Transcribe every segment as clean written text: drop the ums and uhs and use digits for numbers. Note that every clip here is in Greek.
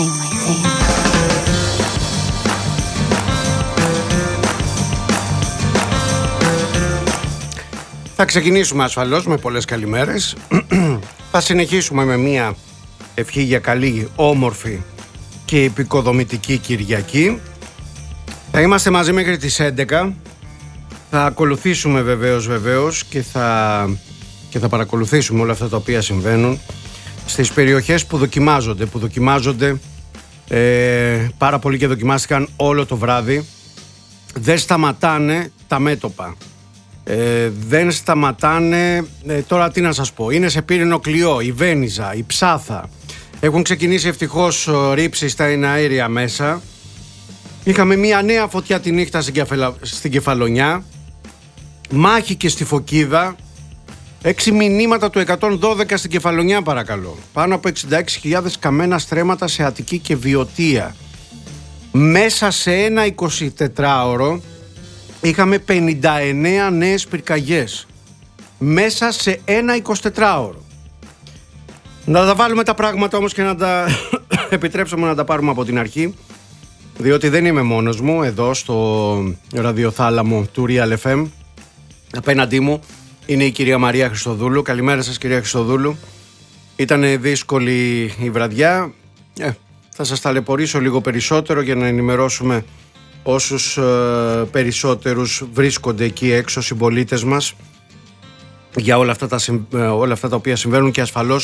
Θα ξεκινήσουμε ασφαλώς με πολλές καλημέρες. Θα συνεχίσουμε με μια ευχή για καλή, όμορφη και επικοδομητική Κυριακή. Θα είμαστε μαζί μέχρι τις 11. Θα ακολουθήσουμε βεβαίως και θα παρακολουθήσουμε όλα αυτά τα οποία συμβαίνουν στις περιοχές που δοκιμάζονται πάρα πολύ και δοκιμάστηκαν όλο το βράδυ. Δεν σταματάνε τα μέτωπα. Δεν σταματάνε, τώρα τι να σας πω, είναι σε πύρινο κλειό, η Βένιζα, η Ψάθα. Έχουν ξεκινήσει ευτυχώς ρήψεις στα εναέρια μέσα. Είχαμε μια νέα φωτιά τη νύχτα στην Κεφαλονιά. Μάχη και στη Φωκίδα. 6 μηνύματα του 112 στην Κεφαλονιά παρακαλώ. Πάνω από 66.000 καμένα στρέμματα σε Αττική και Βιωτία. Μέσα σε ένα 24ωρο είχαμε 59 νέες πυρκαγιές. Μέσα σε ένα 24ωρο. Να τα βάλουμε τα πράγματα όμως και να τα επιτρέψουμε να τα πάρουμε από την αρχή, διότι δεν είμαι μόνος μου εδώ στο ραδιοθάλαμο του Real FM. Απέναντί μου είναι η κυρία Μαρία Χριστοδούλου. Καλημέρα σας κυρία Χριστοδούλου. Ήτανε δύσκολη η βραδιά. Θα σας ταλαιπωρήσω λίγο περισσότερο για να ενημερώσουμε όσους περισσότερους βρίσκονται εκεί έξω, συμπολίτες μας, για όλα αυτά τα οποία συμβαίνουν και ασφαλώς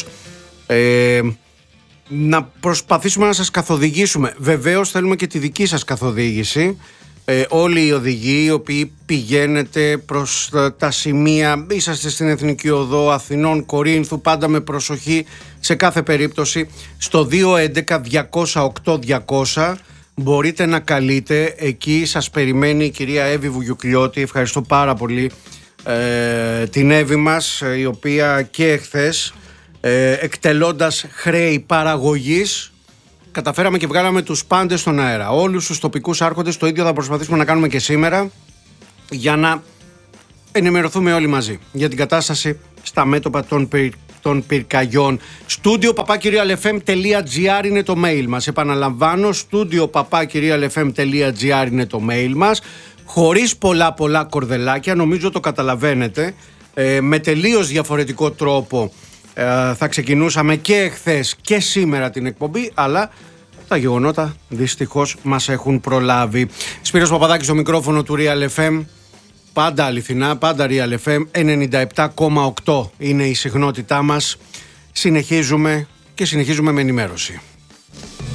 να προσπαθήσουμε να σας καθοδηγήσουμε. Βεβαίως θέλουμε και τη δική σας καθοδήγηση. Όλοι οι οδηγοί οι οποίοι πηγαίνετε προς τα σημεία, είσαστε στην Εθνική Οδό Αθηνών, Κορίνθου, πάντα με προσοχή σε κάθε περίπτωση. Στο 211-208-200 μπορείτε να καλείτε. Εκεί σας περιμένει η κυρία Εύη Βουγιουκλιώτη. Ευχαριστώ πάρα πολύ την Εύη μας, η οποία και εχθές εκτελώντας χρέη παραγωγής καταφέραμε και βγάλαμε τους πάντες στον αέρα, όλους τους τοπικούς άρχοντες. Το ίδιο θα προσπαθήσουμε να κάνουμε και σήμερα, για να ενημερωθούμε όλοι μαζί για την κατάσταση στα μέτωπα των πυρκαγιών. studio@realfm.gr είναι το mail μας. Επαναλαμβάνω, studio@realfm.gr είναι το mail μας. Χωρίς πολλά κορδελάκια, νομίζω το καταλαβαίνετε. Με τελείως διαφορετικό τρόπο θα ξεκινούσαμε και εχθές και σήμερα την εκπομπή, αλλά τα γεγονότα δυστυχώς μας έχουν προλάβει. Σπύρος Παπαδάκης στο μικρόφωνο του Real FM. Πάντα αληθινά, πάντα Real FM. 97,8 είναι η συχνότητά μας. Συνεχίζουμε με ενημέρωση.